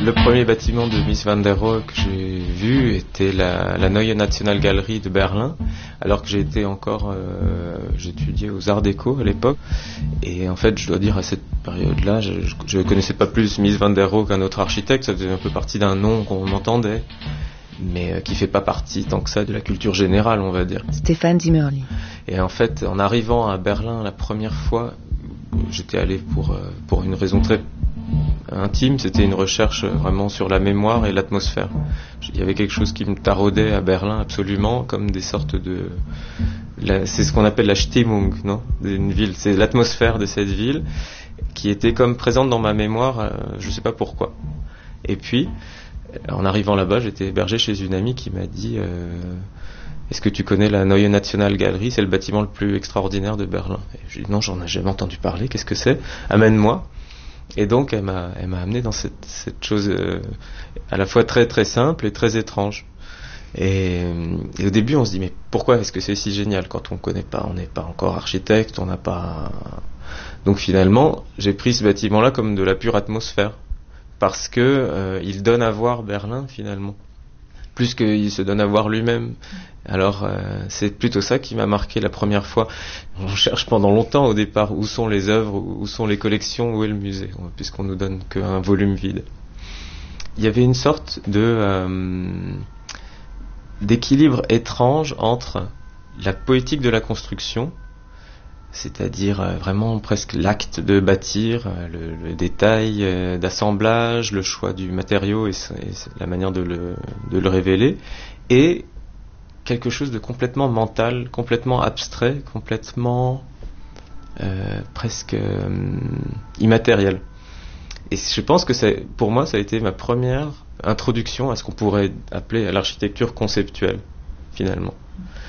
Le premier bâtiment de Mies van der Rohe que j'ai vu était la Neue Nationalgalerie de Berlin, alors que j'étudiais aux Arts Déco à l'époque. Et en fait, je dois dire, à cette période-là, je connaissais pas plus Mies van der Rohe qu'un autre architecte. Ça faisait un peu partie d'un nom qu'on entendait, mais qui fait pas partie tant que ça de la culture générale, on va dire. Stéphane Zimmerli. Et en fait, en arrivant à Berlin la première fois, j'étais allé pour une raison très intime, c'était une recherche vraiment sur la mémoire et l'atmosphère. Il y avait quelque chose qui me taraudait à Berlin absolument, comme des sortes c'est ce qu'on appelle la Stimmung, non, d'une ville. C'est l'atmosphère de cette ville qui était comme présente dans ma mémoire, je ne sais pas pourquoi. Et puis, en arrivant là-bas, j'étais hébergé chez une amie qui m'a dit est-ce que tu connais la Neue Nationalgalerie? C'est le bâtiment le plus extraordinaire de Berlin. Et je lui ai dit non, j'en ai jamais entendu parler, qu'est-ce que c'est? Amène-moi. Et donc elle m'a amené dans cette chose à la fois très très simple et très étrange. Et au début on se dit mais pourquoi est-ce que c'est si génial quand on connaît pas, on n'est pas encore architecte, on n'a pas. Donc finalement j'ai pris ce bâtiment-là comme de la pure atmosphère parce que il donne à voir Berlin finalement, plus qu'il se donne à voir lui-même. Alors c'est plutôt ça qui m'a marqué la première fois. On cherche pendant longtemps au départ où sont les œuvres, où sont les collections, où est le musée, puisqu'on nous donne qu'un volume vide. Il y avait une sorte d'équilibre étrange entre la poétique de la construction, c'est-à-dire vraiment presque l'acte de bâtir, le détail d'assemblage, le choix du matériau et la manière de le révéler, et quelque chose de complètement mental, complètement abstrait, complètement presque immatériel. Et je pense que pour moi, ça a été ma première introduction à ce qu'on pourrait appeler l'architecture conceptuelle, finalement.